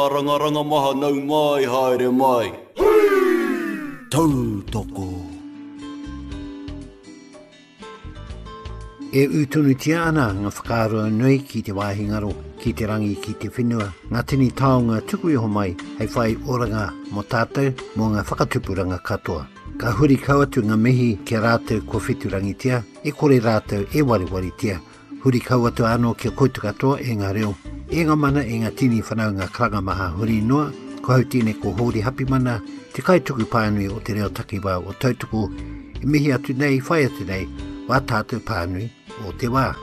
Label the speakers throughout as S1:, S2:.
S1: Ranga maha nau mai haere mai.
S2: Tau toko. E utunu tia ana ngā whakaroa nui ki te wāhingaro, ki te rangi ki te whenua. Ngā tini taonga tuku iho mai, hei whai oranga mo tātou mō ngā whakatupuranga katoa. Ka huri kauatu ngā mihi ki rātou ko whiturangi tia, e kore rātou e wariwari tia. Huri kauatu anō kia koitu katoa e ngā reo. E ngā mana e ngā tini whanau ngā kranga maha huri noa, ko hau tine ko hori hapi mana, te kaituku pānui o te reo takiwā o tautuku, e mihi atu nei, whai atu nei, wā tātou pānui o te wā.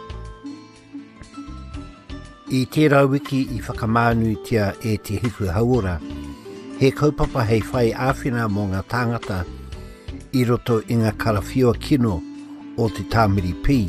S2: I tērā wiki i whakamānui tia e te hiku hauora, he kaupapa hei whai āwhina mō ngā tāngata i roto i ngā karawhiua kino o te tāmiri pī.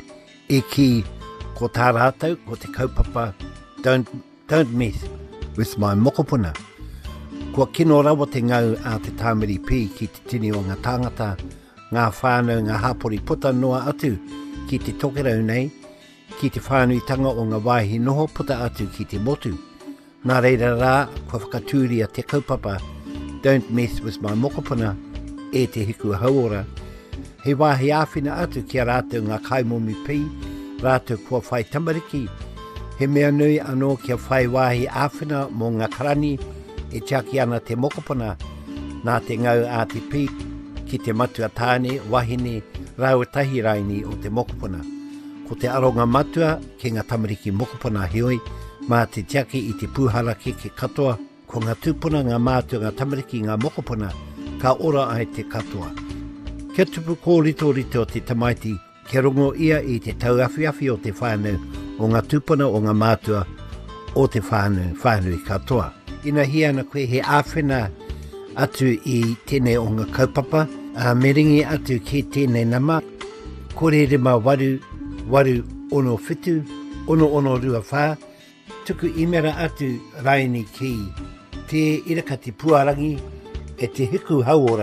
S2: E ki ko tā rātau, ko te kaupapa, don't mess with my mokopuna. Kua kino rawa te ngau a te tāmiri pī ki te tini o ngā tāngata, ngā whānau, ngā hapori puta noa atu ki te tokerau nei, ki te whānuitanga o ngā wāhi noho puta atu ki te motu. Nā reira rā, kua whakatūria te kaupapa, don't mess with my mokopuna, e te hiku hauora. He wāhi āwhina atu kia rātou ngā kaimomi pī, rātou kua whai tamariki. He mea nui anō kia whai wāhi āwhina mō ngā karani, e tiaki ana te mokopuna, nā te ngau a te pī, ki te matua tāne, wahine, rauatahi raini o te mokopuna. Ko te aronga matua, ki ngā tamariki mokopuna hioi, mā te tiaki i te pūhara ke katoa, ko ngā tūpuna ngā mātua ngā tamariki ngā mokopuna, ka ora ai te katoa. Kia tupu ko rito rito te tamaiti, kia rongo ia i te tauawhiawhi o te whānau, o ngā tūpuna o ngā mātua o te whānau i katoa. Ina hiana koe he āwhina atu i tēnei o ngā kaupapa, me ringi atu ki tēnei nama, kore rima waru ono whitu, ono rua whā, tuku imera atu raini ki te irakati puarangi e te hiku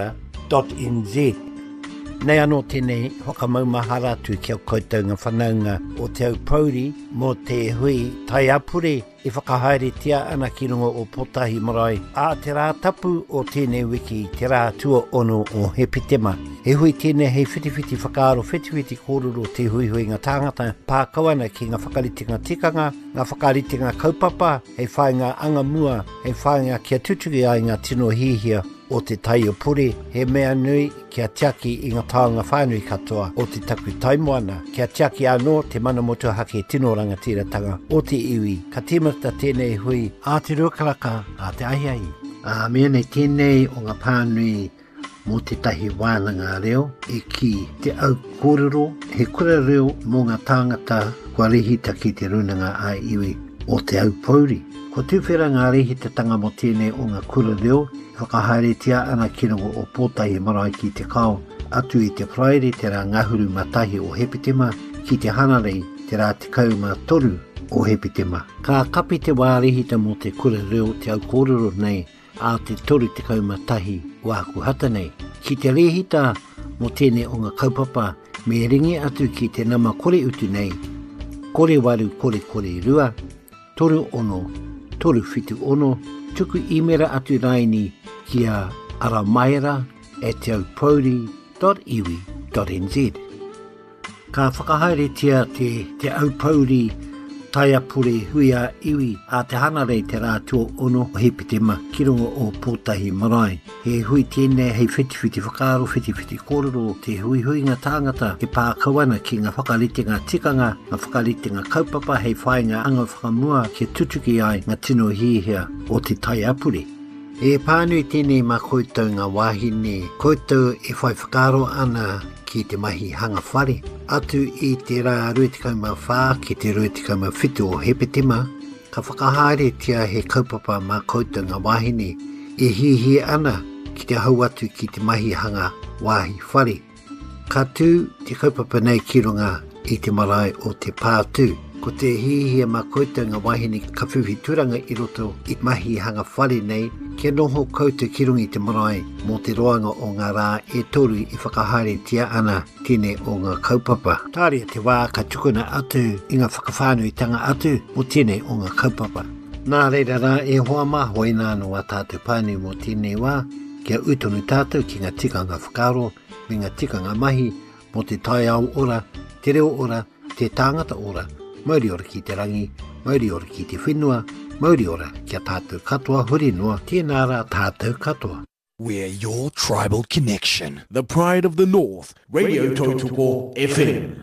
S2: hauora.nz. Nei anō tēnei hokamau tu kia koutou ngā whanaunga o te au pauri mō te hui tai apure e whakahaere tia ana ki rungo o Potahi Marae. A te rā tapu o tēnei wiki te rā tua ono o Hepitema. He hui tēnei hei whitiwhiti whakaaro whitiwhiti kōrero te hui ngā tāngata pākauana ki ngā whakaritinga tikanga, ngā whakaritinga kaupapa, hei whainga anga mua, hei whainga kia tutuki ai ngā tino hihia o te tai o pure, he mea nui kia tiaki i ngā tāonga whānui katoa o te taku taimoana. Kia tiaki anō te mana motu hake tino rangatiratanga o te iwi. Ka tīmata tēnei hui a te ruakaraka a te ahiai. Mea nei tēnei o ngā pānui mō te tahi wānanga reo e ki te au kōrero, he kura reo mō ngā tāngata kua rehita ki te runanga a iwi o te au pauri. Ko tūwhera ngā rehitatanga mo tēnei o ngā kura reo, whakahaere tia ana ki rungo o Potahi Marae ki te kao, atu i te praere te rā ngahuru matahi o Hepitema, ki te hanarei te rā te kauma toru o Hepitema. Ka kapi te wārehita mo te kura reo te au kōrero nei, a te toru te kauma tahi wāku hata nei. Ki te rehita mo tēnei o ngā kaupapa, me ringi atu ki te nama kore utu nei, kore waru kore rua, toru ono, toru whitu ono, tuku imera atu raini kia aramaera e te au pauri.iwi.nz. Ka whakahaere tia te au pauri taiapure hui a iwi a te hanarei te rā tua ono o Hepitema ki rungo o Potahi Marae. He hui tēnei hei whitiwhiti whakaaro whitiwhiti kōrero te hui ngā tāngata e pākauana ki ngā whakaritenga tikanga, ngā whakaritenga kaupapa hei whainga anga whakamua kia tutuki ai ngā tino hihia o te taiapure. E pānui tēnei mā koutou ngā wāhine, koutou e whai whakaaro ana ki te mahi hanga whare, atu i te rā 24 ki te 27 o Hepitema, ka whakahaere tia he kaupapa mā koutou ngā wāhine, e hihi ana ki te hau atu ki te mahi hanga wāhi whare. Ka tū te kaupapa nei ki runga i te marae o te pātū. Ko te hihia mā koutou ngā wāhine ka whiwhituranga i roto i mahi hanga whare nei, kia noho koutou ki runga i te marae mō te roanga o ngā rā e toru i whakahaere tia ana tēnei o ngā kaupapa. Tāria te wā ka tukuna atu i ngā whakawhānuitanga atu o tēnei o ngā kaupapa. Nā reira rā e hoa ma hoi nānu a tātou pāni mo tēnei wā, kia utonu tātou ki ngā tikanga whakaro, me ngā tikanga mahi, mo te tai au ora, te reo ora, te tāngata ora, mauri ora ki te rangi, mauri ora ki te whenua, mauri ora kia tātou katoa huri noa, tēnā rā tātou katoa.
S3: We're your tribal connection.
S4: The pride of the North, Radio Tautuko FM.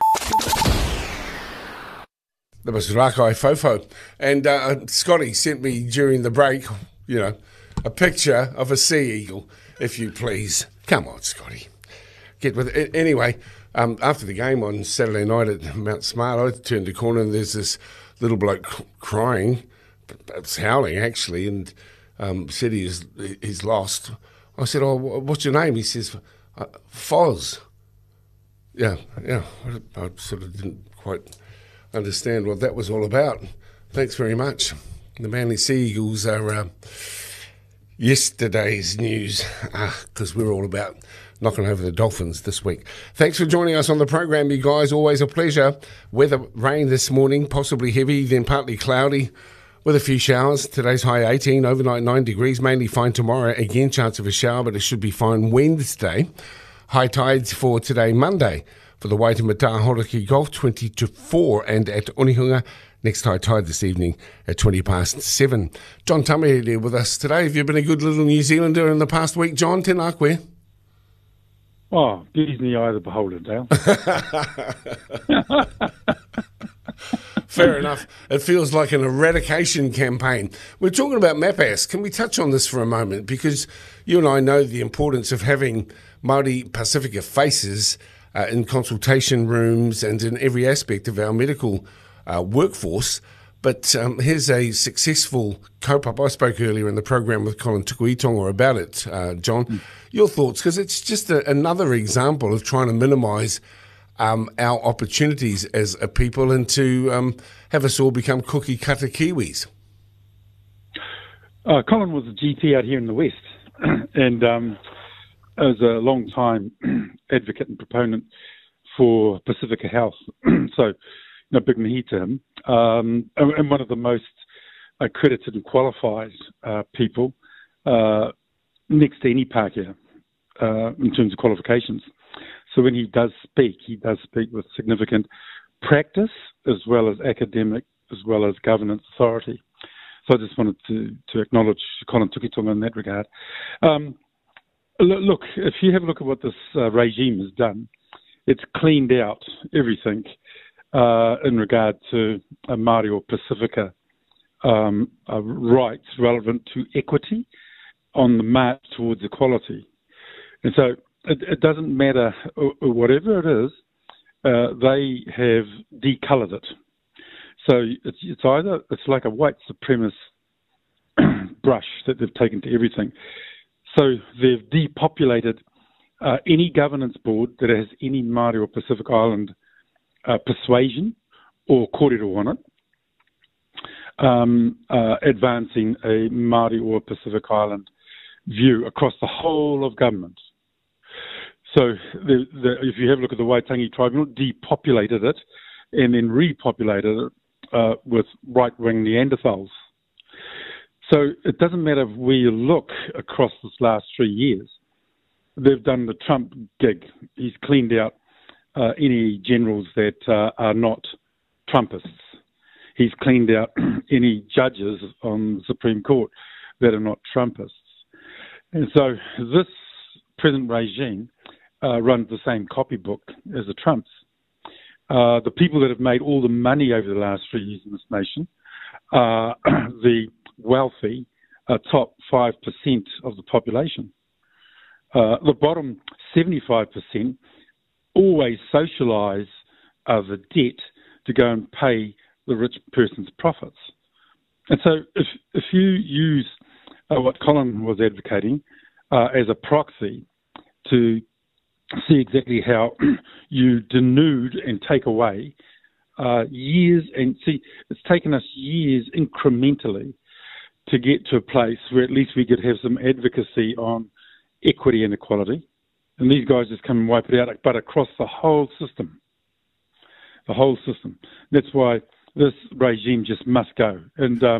S5: That was Rakai Fofo. And Scotty sent me during the break, a picture of a sea eagle, if you please. Come on, Scotty. Get with it. Anyway, after the game on Saturday night at Mount Smart, I turned the corner and there's this little bloke crying. It's howling, actually, and said he's lost. I said, "Oh, what's your name?" He says, "Foz." Yeah. I sort of didn't quite understand what that was all about. Thanks very much. The Manly Sea Eagles are yesterday's news because we're all about knocking over the Dolphins this week. Thanks for joining us on the program, you guys. Always a pleasure. Weather, rain this morning, possibly heavy, then partly cloudy with a few showers. Today's high 18, overnight 9 degrees, mainly fine tomorrow. Again, chance of a shower, but it should be fine Wednesday. High tides for today, Monday. For the Waitemata Horiki Golf, 20 to 4, and at Onehunga, next high tide this evening at 20 past 7. John Tamahere there with us today. Have you been a good little New Zealander in the past week, John? Tēnā koe?
S6: Oh, beauty's in the eye of the beholder, Dale.
S5: Fair enough. It feels like an eradication campaign. We're talking about MAPAS. Can we touch on this for a moment? Because you and I know the importance of having Māori Pacifica faces in consultation rooms and in every aspect of our medical workforce. But here's a successful cope-up. I spoke earlier in the program with Colin Tukuitonga about it, John. Your thoughts, because it's just another example of trying to minimise our opportunities as a people and to have us all become cookie-cutter Kiwis.
S6: Colin was a GP out here in the West and as a long-time advocate and proponent for Pacifica Health. So, big mahi to him. And one of the most accredited and qualified people next to any Pākehā in terms of qualifications. So when he does speak with significant practice as well as academic, as well as governance authority. So I just wanted to acknowledge Colin Tukuitonga in that regard. Look, if you have a look at what this regime has done, it's cleaned out everything in regard to Māori or Pacifica rights relevant to equity on the march towards equality. And so it doesn't matter whatever it is, they have decoloured it. So it's like a white supremacist brush that they've taken to everything. So they've depopulated any governance board that has any Māori or Pacific Island persuasion or kōrero on it, advancing a Māori or Pacific Island view across the whole of government. So if you have a look at the Waitangi Tribunal, depopulated it and then repopulated it with right-wing Neanderthals. So it doesn't matter where you look across this last 3 years. They've done the Trump gig. He's cleaned out any generals that are not Trumpists. He's cleaned out any judges on the Supreme Court that are not Trumpists. And so this present regime runs the same copybook as the Trumps. The people that have made all the money over the last 3 years in this nation are the wealthy top 5% of the population. The bottom 75% always socialise the debt to go and pay the rich person's profits. And so if you use what Colin was advocating as a proxy to see exactly how you denude and take away years, and see, it's taken us years incrementally to get to a place where at least we could have some advocacy on equity and equality. And these guys just come and wipe it out, but across the whole system. The whole system. That's why this regime just must go. And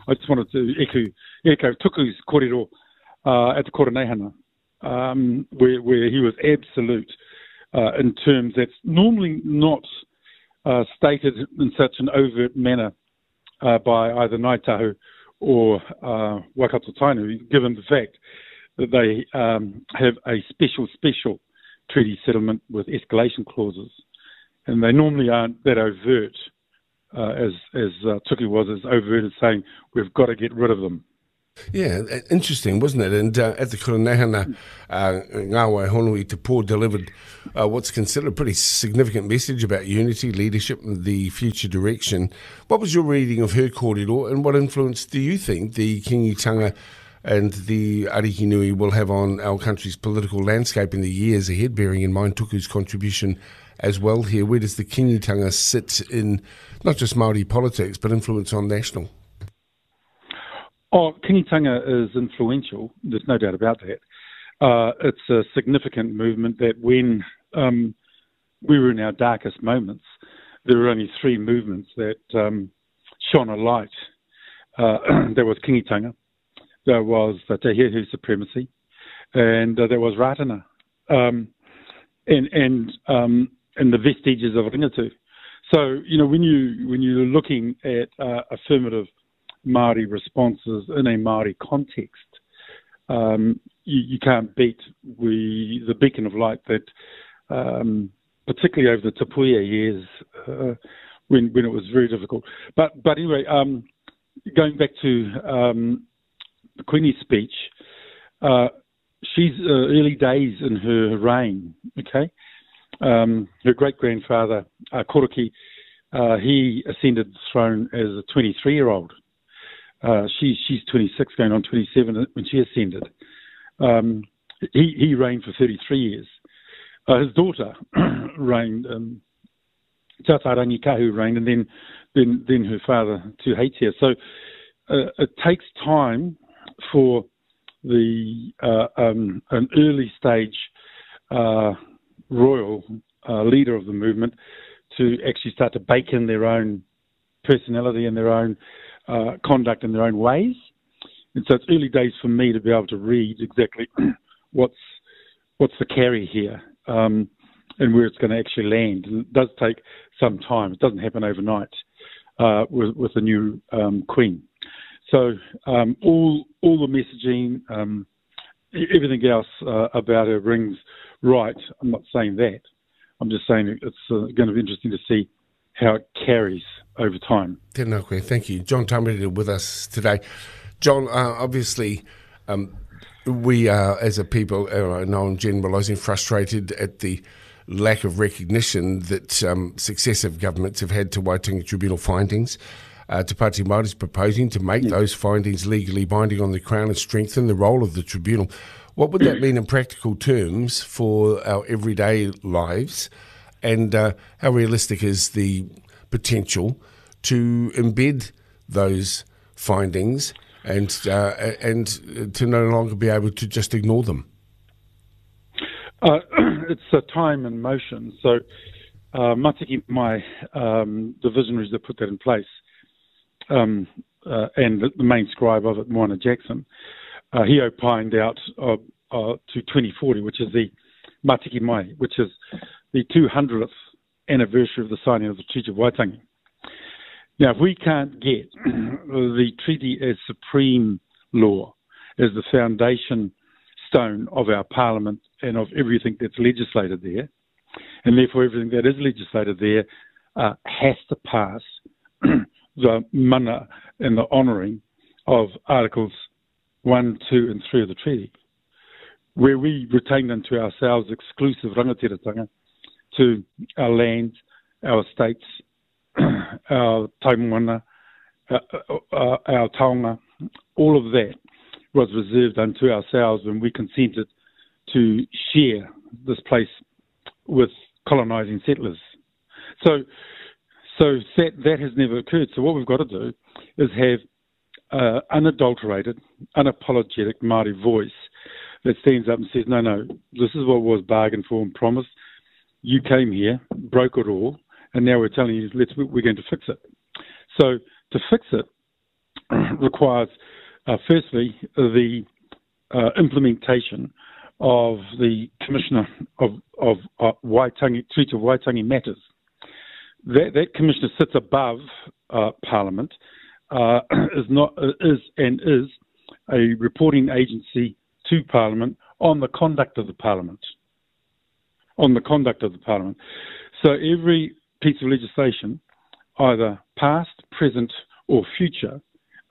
S6: I just wanted to echo Tuku's kōrero at the Kōrēnehana, where he was absolute in terms that's normally not stated in such an overt manner by either Ngāi Tahu or Waikato Tainu, given the fact that they have a special treaty settlement with escalation clauses. And they normally aren't that overt, as Tuku was, as overt as saying, we've got to get rid of them.
S5: Yeah, interesting, wasn't it? And at the Kōrēnehana, Ngāwai Honui Te Pō delivered what's considered a pretty significant message about unity, leadership and the future direction. What was your reading of her kōrero, and what influence do you think the kingitanga and the Arihinui will have on our country's political landscape in the years ahead, bearing in mind Tuku's contribution as well here? Where does the kingitanga sit in not just Māori politics, but influence on national?
S6: Oh, kingitanga is influential. There's no doubt about that. It's a significant movement that when we were in our darkest moments, there were only three movements that shone a light. There was kingitanga, there was Te Hehu supremacy, and there was Ratana, and the vestiges of Ringatu. So, when you're looking at affirmative Māori responses in a Māori context, you can't beat the beacon of light that, particularly over the Tapuia years, when it was very difficult. But anyway, going back to the Queenie's speech, she's early days in her reign. Okay, her great-grandfather Koroki, he ascended the throne as a 23-year-old. She's 26, going on 27 when she ascended. He reigned for 33 years. His daughter reigned, Tatarangi Kahu reigned, and then her father Tuheitia. So it takes time for an early stage royal leader of the movement to actually start to bake in their own personality and their own conduct in their own ways. And so it's early days for me to be able to read exactly what's the carry here, and where it's going to actually land. And it does take some time. It doesn't happen overnight with the new Queen. So all the messaging, everything else about her rings right. I'm not saying that. I'm just saying it's going to be interesting to see how it carries over time.
S5: Thank you. John Tamariri with us today. John, obviously we are, as a people, I know I'm generalising, frustrated at the lack of recognition that successive governments have had to Waitangi Tribunal findings. Te Pāti Māori is proposing to make those findings legally binding on the Crown and strengthen the role of the Tribunal. What would that mean in practical terms for our everyday lives, and how realistic is the potential to embed those findings and to no longer be able to just ignore them?
S6: It's a time and motion. So Matiki Mai, the visionaries that put that in place, and the main scribe of it, Moana Jackson, he opined out to 2040, which is the Matiki Mai, which is the 200th anniversary of the signing of the Treaty of Waitangi. Now, if we can't get the treaty as supreme law, as the foundation stone of our parliament and of everything that's legislated there, and therefore everything that is legislated there has to pass the mana and the honouring of Articles 1, 2 and 3 of the treaty, where we retain unto ourselves exclusive rangatiratanga to our lands, our estates, our taimana, our taonga. All of that was reserved unto ourselves when we consented to share this place with colonising settlers. So that has never occurred. So what we've got to do is have unadulterated, unapologetic Māori voice that stands up and says, no, this is what was bargained for and promised. You came here, broke it all, and now we're telling you we're going to fix it. So to fix it, requires, firstly, the implementation of the Commissioner of Waitangi, Treaty of Waitangi Matters. That commissioner sits above Parliament, is a reporting agency to Parliament on the conduct of the Parliament. So every piece of legislation, either past, present, or future,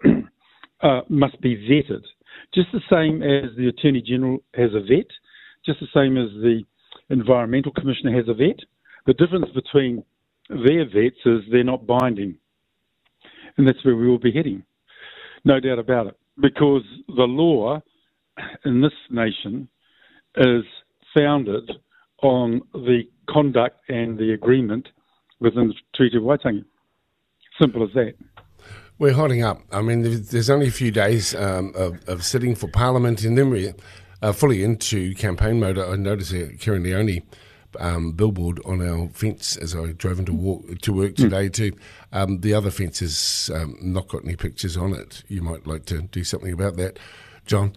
S6: must be vetted. Just the same as the Attorney General has a vet, just the same as the Environmental Commissioner has a vet. The difference between their vets is they're not binding. And that's where we will be heading. No doubt about it. Because the law in this nation is founded on the conduct and the agreement within the Treaty of Waitangi. Simple as that.
S5: We're holding up. I mean, there's only a few days of sitting for Parliament, and then we're fully into campaign mode. I noticed a Kieran Leone billboard on our fence as I drove into work today too. The other fence has not got any pictures on it. You might like to do something about that, John.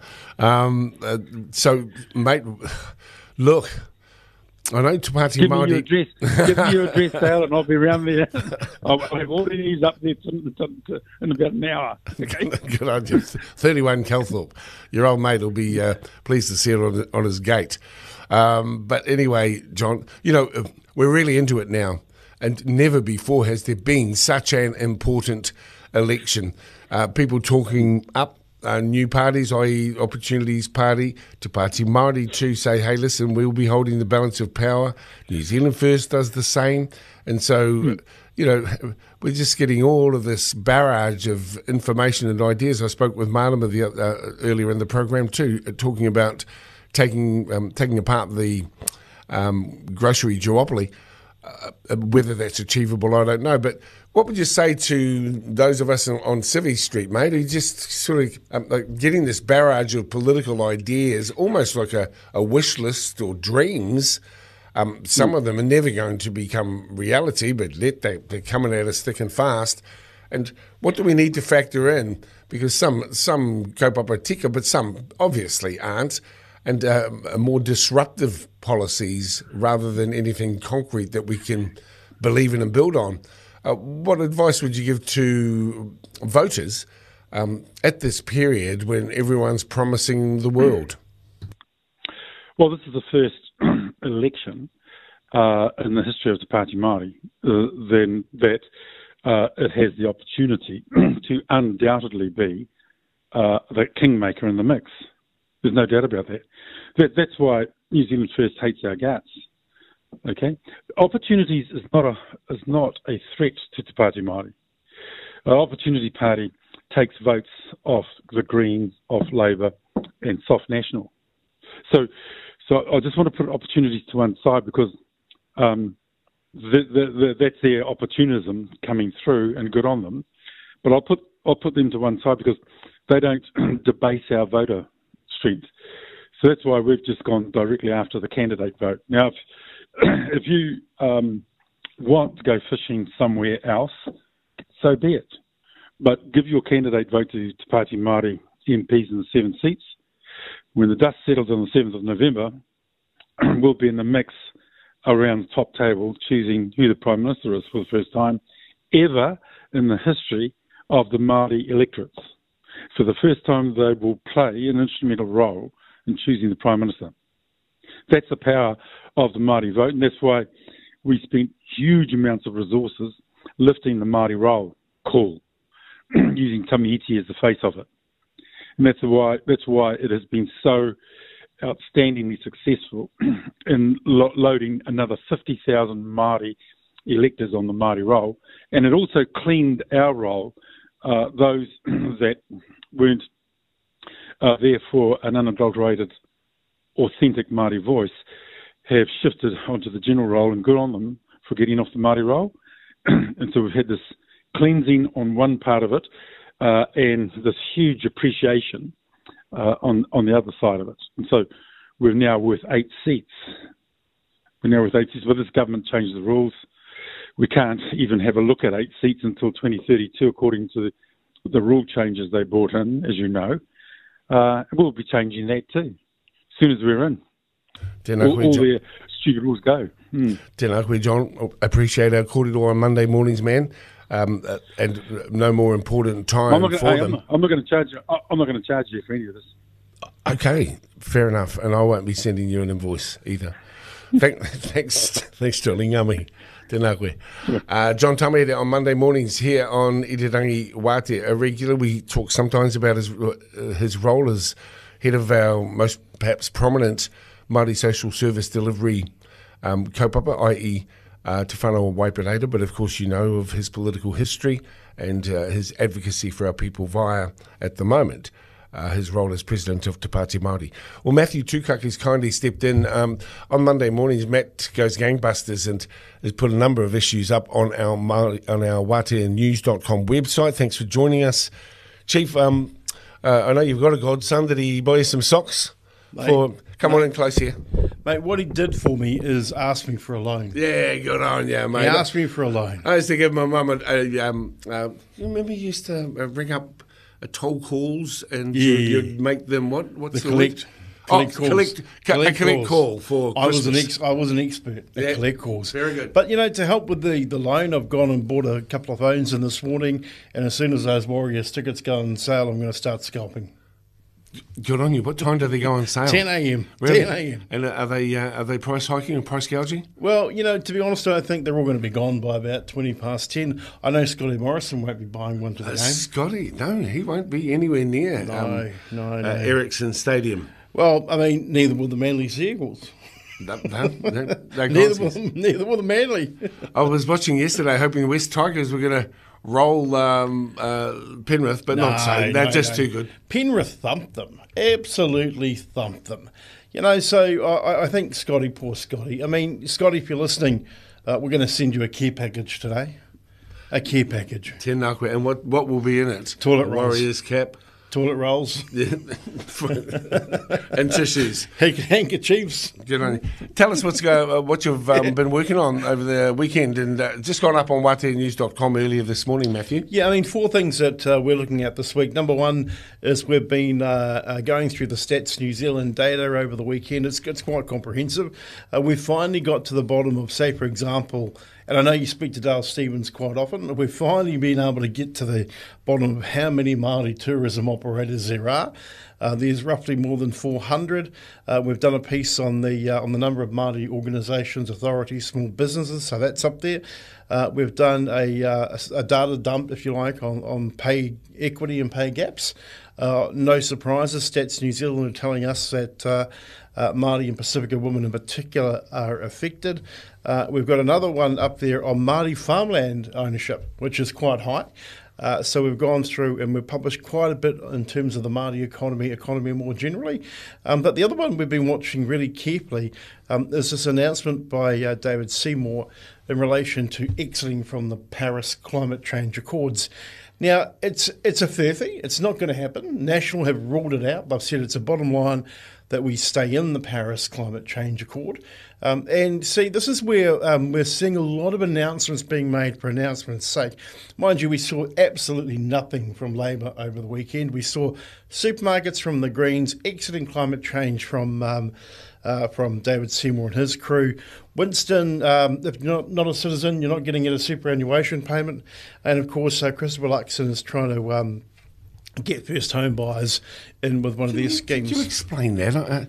S5: So, mate, look, I know Te Pāti Māori...
S6: Give me your address, Dale, and I'll be around there. I'll have all these up there in about an hour. Okay?
S5: Good on you. 31 Calthorpe. Your old mate will be pleased to see it on his gate. But anyway, John, you know, we're really into it now. And never before has there been such an important election. People talking up new parties, i.e. Opportunities Party, Te Pāti Māori too, say, hey, listen, we'll be holding the balance of power. New Zealand First does the same. And so, you know, we're just getting all of this barrage of information and ideas. I spoke with Marlima earlier in the program too, talking about taking apart the grocery duopoly. Whether that's achievable, I don't know. But what would you say to those of us on Civvy Street, mate, who just sort of like getting this barrage of political ideas, almost like a wish list or dreams? Some of them are never going to become reality, but they're coming at us thick and fast. And what do we need to factor in? Because some kaupapa tika, but some obviously aren't. And more disruptive policies rather than anything concrete that we can believe in and build on. What advice would you give to voters at this period when everyone's promising the world?
S6: Well, this is the first election in the history of Te Pāti Māori then that it has the opportunity to undoubtedly be the kingmaker in the mix. There's no doubt about that. That's why New Zealand First hates our guts. Okay, Opportunities is not a threat to Te Pāti Māori. Opportunity Party takes votes off the Greens, off Labour, and soft National. So I just want to put Opportunities to one side because that's their opportunism coming through, and good on them. But I'll put them to one side because they don't debase our voter strength. So that's why we've just gone directly after the candidate vote. Now, if you want to go fishing somewhere else, so be it. But give your candidate vote to Te Pāti Māori MPs in the 7 seats. When the dust settles on the 7th of November, we'll be in the mix around the top table choosing who the Prime Minister is for the first time ever in the history of the Māori electorates. For the first time, they will play an instrumental role in choosing the Prime Minister. That's the power of the Māori vote, and that's why we spent huge amounts of resources lifting the Māori roll call, using Tamiiti as the face of it. And that's why it has been so outstandingly successful in loading another 50,000 Māori electors on the Māori roll. And it also cleaned our roll, those that weren't there for an unadulterated, authentic Māori voice have shifted onto the general roll, and good on them for getting off the Māori roll. And so we've had this cleansing on one part of it and this huge appreciation on the other side of it. And so we're now with 8 seats. We're now with 8 seats. But this government changed the rules. We can't even have a look at 8 seats until 2032, according to the rule changes they brought in, as you know, we'll be changing that too, as soon as we're in. All their stupid rules go.
S5: Tēnā koe, John. Appreciate our kōrero on Monday mornings, man. And no more important time for them.
S6: I'm not going to charge you. I'm not going to charge you for any of this.
S5: Okay, fair enough. And I won't be sending you an invoice either. Thanks, Johnny Ngami. Tēnā koe. John Tamere on Monday mornings here on Irirangi Wate. A regular, we talk sometimes about his role as head of our most perhaps prominent Māori social service delivery kaupapa, i.e. Te Whanau Waiparaira, but of course you know of his political history and his advocacy for our people via, at the moment, his role as president of Te Pāti Māori. Well, Matthew Tukaki's kindly stepped in. On Monday mornings, Matt goes gangbusters and has put a number of issues up on our watenews.com website. Thanks for joining us. Chief, I know you've got a godson. Did he buy you some socks? Come on in close here.
S7: Mate, what he did for me is ask me for a loan.
S5: Yeah, good on you, mate.
S7: He asked me for a loan.
S5: I used to give my mum you remember you used to ring up toll calls and you'd make them what's the
S7: collect calls.
S5: Collect call for Christmas.
S7: I was an expert at collect calls.
S5: Very good.
S7: But, to help with the loan, I've gone and bought a couple of phones in this morning, and as soon as those Warriors tickets go on sale, I'm going to start scalping.
S5: Good on you. What time do they go on sale?
S7: 10 a.m.
S5: Really?
S7: 10 a.m.
S5: And are they price hiking and price gouging?
S7: Well, to be honest, I think they're all going to be gone by about 20 past 10. I know Scotty Morrison won't be buying one to the game.
S5: Scotty? No, he won't be anywhere near
S7: No.
S5: Ericsson Stadium.
S7: Well, neither will the Manly Seagulls.
S5: No,
S7: neither will the Manly.
S5: I was watching yesterday hoping the West Tigers were going to roll Penrith, but not so. They're just too good.
S7: Penrith thumped them. Absolutely thumped them. So I think Scotty, poor Scotty. Scotty, if you're listening, we're going to send you a care package today. A care package.
S5: Tēnā koe. And what will be in it?
S7: Toilet rolls.
S5: Warriors cap.
S7: Toilet rolls.
S5: And tissues.
S7: Handkerchiefs.
S5: Good on you. Tell us what you've been working on over the weekend, and just gone up on watenews.com earlier this morning, Matthew.
S7: Yeah, 4 things that we're looking at this week. Number one is we've been going through the Stats New Zealand data over the weekend. It's quite comprehensive. We've finally got to the bottom of, say, for example, and I know you speak to Dale Stevens quite often, we've finally been able to get to the bottom of how many Māori tourism operators there are. There's roughly more than 400. We've done a piece on the number of Māori organisations, authorities, small businesses, so that's up there. We've done a data dump, if you like, on pay equity and pay gaps. No surprises, Stats New Zealand are telling us that Māori and Pacifica women in particular are affected. We've got another one up there on Māori farmland ownership, which is quite high. So we've gone through and we've published quite a bit in terms of the Māori economy more generally. But the other one we've been watching really carefully is this announcement by David Seymour in relation to exiting from the Paris Climate Change Accords. Now, it's a furphy. It's not going to happen. National have ruled it out. They've said it's a bottom line that we stay in the Paris Climate Change Accord. And see, this is where we're seeing a lot of announcements being made for announcement's sake. Mind you, we saw absolutely nothing from Labour over the weekend. We saw supermarkets from the Greens exiting climate change from David Seymour and his crew. Winston, if you're not a citizen, you're not getting a superannuation payment. And of course, Christopher Luxon is trying to get first home buyers in with one of their schemes.
S5: Could you explain that?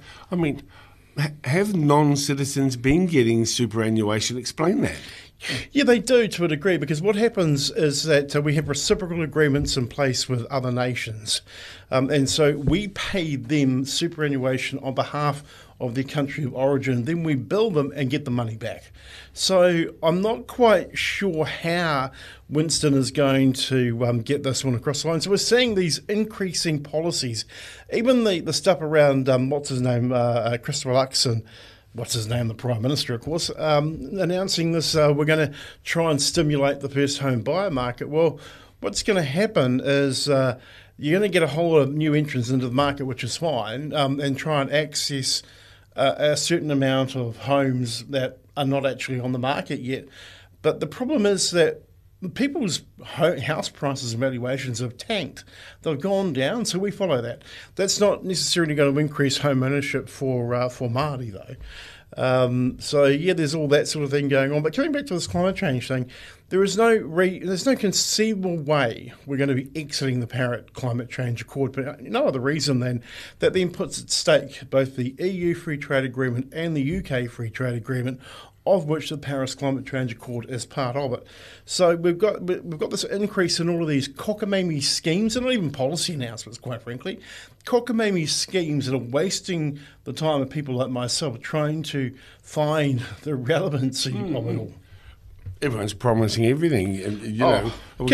S5: Have non-citizens been getting superannuation? Explain that.
S7: Yeah, they do to a degree, because what happens is that we have reciprocal agreements in place with other nations. And so we pay them superannuation on behalf of their country of origin, then we bill them and get the money back. So I'm not quite sure how Winston is going to get this one across the line. So we're seeing these increasing policies, even the stuff around, Christopher Luxon, the Prime Minister, of course, announcing this, we're going to try and stimulate the first home buyer market. Well, what's going to happen is you're going to get a whole lot of new entrants into the market, which is fine, and try and access a certain amount of homes that are not actually on the market yet. But the problem is that people's house prices and valuations have tanked. They've gone down, so we follow that. That's not necessarily going to increase home ownership for Māori, though. So, yeah, there's all that sort of thing going on. But coming back to this climate change thing, there's no conceivable way we're going to be exiting the Paris Climate Change Accord, but no other reason than that then puts at stake both the EU Free Trade Agreement and the UK Free Trade Agreement, of which the Paris Climate Change Accord is part of it. So we've got this increase in all of these cockamamie schemes, and not even policy announcements, quite frankly, cockamamie schemes that are wasting the time of people like myself trying to find the relevancy of it all.
S5: Everyone's promising everything, and you know.